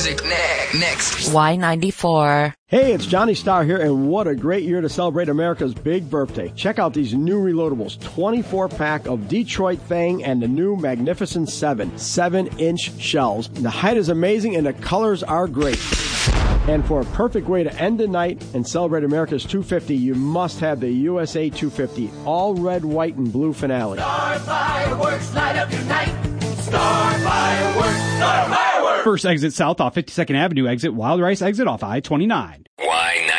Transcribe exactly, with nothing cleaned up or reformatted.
music ne- next. Y ninety-four. Hey, it's Johnny Starr here, and what a great year to celebrate America's big birthday. Check out these new reloadables, twenty-four pack of Detroit Fang and the new Magnificent seven, seven inch shells. The height is amazing and the colors are great. And for a perfect way to end the night and celebrate America's two fifty, you must have the U S A two fifty, all red, white, and blue finale. Star fireworks, light up your night. Star fireworks, star fireworks. First exit south off fifty-second Avenue, exit Wild Rice, exit off I twenty-nine. Y